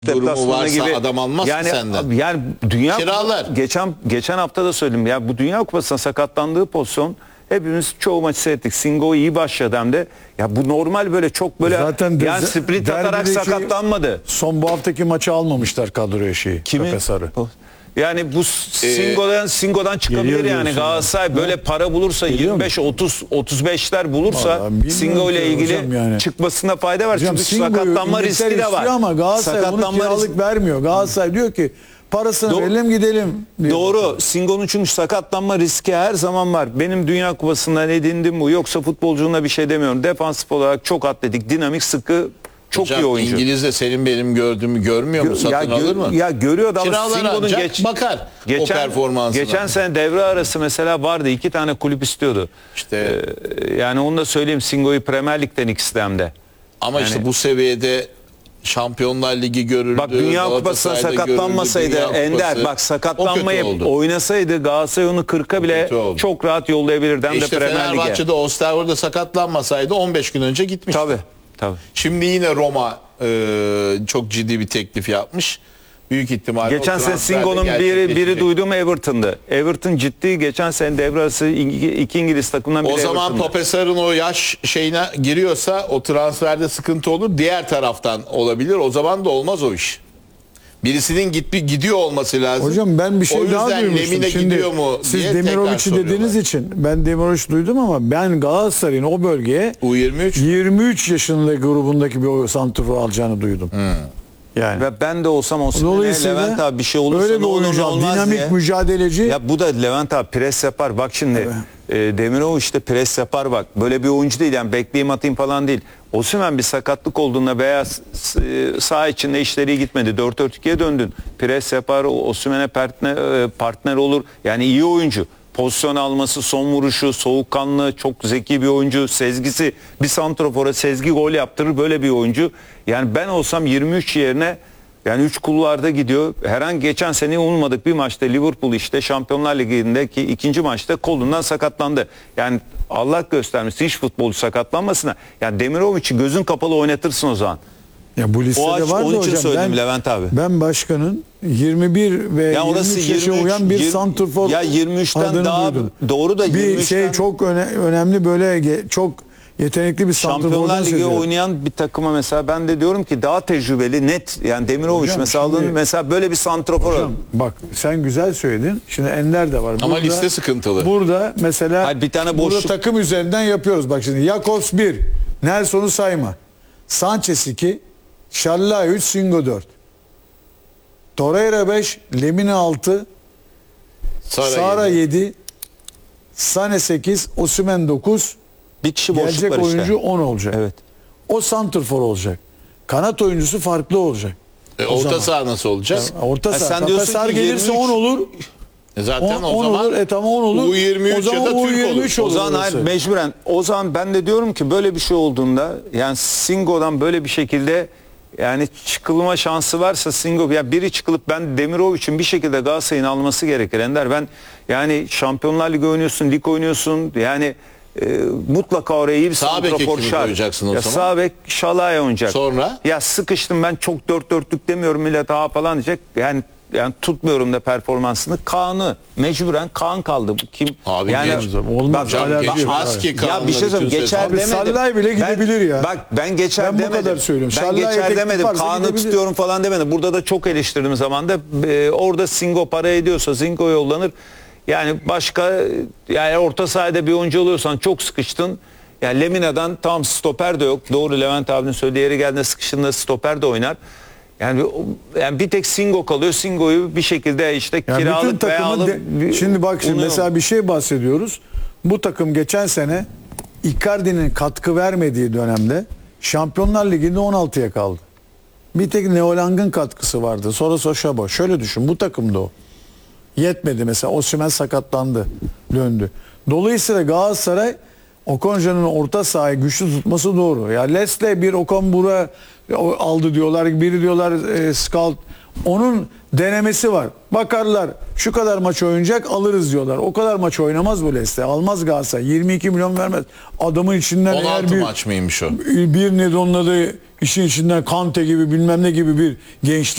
durumu varsa gibi, adam almaz yani, senden. Yani Dünya Kiralar. Geçen hafta da söyledim ya, bu Dünya Kupası'na sakatlandığı pozisyon hepimiz çoğu maçı seyrettik. Singo iyi başladı hem de. Ya bu normal böyle çok böyle zaten yani sprint atarak sakatlanmadı. Son bu haftaki maçı almamışlar kadroya şeyi. Kimi? Sarı. Yani bu Singo'dan çıkabilir yani. Galatasaray böyle para bulursa 25-30-35'ler bulursa Singo ile ilgili yani çıkmasına fayda var. Hocam, çünkü sakatlanma riski de var. Ama Galatasaray bunu kiralık vermiyor. Galatasaray diyor ki parasını verelim gidelim diyor. Doğru. Singo'nun çünkü sakatlanma riski her zaman var. Benim Dünya Kupası'ndan edindim bu. Yoksa futbolculuğuna bir şey demiyorum. Defansif olarak çok atletik, dinamik, sıkı, çok hocam, iyi oyuncu. İngiliz de senin benim gördüğümü görmüyor mu? Satın alır mı? Ya görüyor da ama Singo'nun bakar o performansına. Geçen sene devre arası mesela vardı. 2 tane kulüp istiyordu. İşte yani onu da söyleyeyim, Singo'yu Premier Lig'den ikisi hem de. Ama yani, işte bu seviyede Şampiyonlar Ligi görüldü. Bak Dünya Kupası'na sakatlanmasaydı Ender, bak sakatlanmayıp oynasaydı Galatasaray onu 40'a bile çok rahat yollayabilirdi hem de Premier Lig'e. Fenerbahçe'de Osterwold'da sakatlanmasaydı 15 gün önce gitmişti. Tabii. Şimdi yine Roma çok ciddi bir teklif yapmış. Büyük ihtimalle geçen sene Singo'nun biri duyduğum Everton'dı. Everton ciddi geçen sene devre arası iki İngiliz takımından biri. O zaman Popesar'ın o yaş şeyine giriyorsa o transferde sıkıntı olur. Diğer taraftan olabilir. O zaman da olmaz o iş. Birisinin gidiyor olması lazım. Hocam ben bir şey daha duymuştum. Şimdi gidiyor mu siz Demiroviç'i dediğiniz için ben Demiroviç duydum ama ben Galatasaray'ın o bölgeye U23 23 yaşında grubundaki bir santrfor alacağını duydum. Yani. Ve ben de olsam o sene Levent abi bir şey olursa öyle bir oyuncu, dinamik diye. mücadeleci. Ya bu da Levent abi pres yapar. Bak şimdi Demiroviç işte pres yapar bak. Böyle bir oyuncu değil yani, bekleyeyim atayım falan değil. Osimhen bir sakatlık olduğunda veya saha içinde işleri gitmedi. 4-4-2'ye döndün. Pres yapar, Osimhen'e partner olur. Yani iyi oyuncu. Pozisyon alması, son vuruşu, soğukkanlı, çok zeki bir oyuncu, sezgisi, bir santrofora sezgi gol yaptırır, böyle bir oyuncu. Yani ben olsam 23 yerine yani 3 kulvarda gidiyor. Herhangi geçen sene umulmadık bir maçta Liverpool işte Şampiyonlar Ligi'ndeki ikinci maçta kolundan sakatlandı. Yani Allah göstermesin hiç futbolcu sakatlanmasına. Yani Demiroviç'i gözün kapalı oynatırsın o zaman. Ya bu listede var onun için hocam. söyledim Levent abi. Ben başkanın 21 ve ya 23 yaşa uyan bir santrfor ya 23'ten daha duydum. Doğru da 23'ten bir şey çok önemli, böyle çok yetenekli bir santrfordan Şampiyonlar Ligi seviyorum. oynayan bir takıma mesela ben de diyorum ki daha tecrübeli, net yani Demiroviç hocam, mesela böyle bir santrofor. Hocam, bak sen güzel söyledin. Şimdi Ender de var. Ama burada, liste sıkıntılı. Burada mesela hayır, bir tane boşluk. Burada takım üzerinden yapıyoruz. Bak şimdi Jakobs 1, Nelson'u sayma. Sanchez 2, Şalla 3, Singo 4. Torreira 5, Lemina 6, Sara 7, Sane 8, Osimhen 9. Bir kişi boşluk gelecek var işte. oyuncu 10 olacak. Evet. O santrfor olacak. Kanat oyuncusu farklı olacak. Orta saha nasıl olacak? Orta saha. Sen diyorsun Papesar ki gelirse 10 olur. Zaten 10 olur. Tamam 10 olur. U23 o zaman ya da Türk olur. O zaman hayır, mecburen. O zaman ben de diyorum ki böyle bir şey olduğunda yani Singo'dan böyle bir şekilde yani çıkılma şansı varsa Singo, ya biri çıkılıp ben Demiroviç'in bir şekilde Galatasaray'ın alması gerekir Ender. Ben yani Şampiyonlar Ligi oynuyorsun, lig oynuyorsun yani mutlaka oraya iyi bir santrafor şart. Sağ bek Şalay oynayacak. Sonra? Ya sıkıştım ben, çok 4-4'lük demiyorum, millet falan diyecek. Yani tutmuyorum da performansını. Kaan'ı mecburen Kaan kaldı. Kim? Abi yani olmaz. Ya bir şey söyleyeyim. Geçer demedim. Sallay bile gidebilir ya. Bak ben geçer demedim. Bu kadar söylüyorum. Ben geçer demedim. Kaan'ı tutuyorum falan demedim. Burada da çok eleştirdiğim zamanda orada Singo para ediyorsa Singo yollanır. Yani başka yani orta sahada bir oyuncu oluyorsan çok sıkıştın. Yani Lemina'dan tam stoper de yok. Doğru, Levent abinin söylediği yere geldiğinde sıkıştığında stoper de oynar. Yani bir tek Singo kalıyor. Singo'yu bir şekilde işte yani kiralık veya alıp... Şimdi bak şimdi mesela bir şey bahsediyoruz. Bu takım geçen sene Icardi'nin katkı vermediği dönemde Şampiyonlar Ligi'nde 16'ya kaldı. Bir tek Neolang'ın katkısı vardı. Sonra Soşabo. Şöyle düşün, bu takımda o. Yetmedi mesela. Osimhen sakatlandı. Döndü. Dolayısıyla Galatasaray Okonja'nın orta sahayı güçlü tutması doğru. Ya Leslie bir Okan Bur'a aldı diyorlar. Biri diyorlar scout Onun denemesi var. Bakarlar şu kadar maç oynayacak alırız diyorlar. O kadar maç oynamaz bu Leicester. Almaz Galatasaray. 22 milyon vermez. Adamın içinden 16 eğer maç mıymış o? bir ne de onun adı işin içinden Kante gibi bilmem ne gibi bir gençlik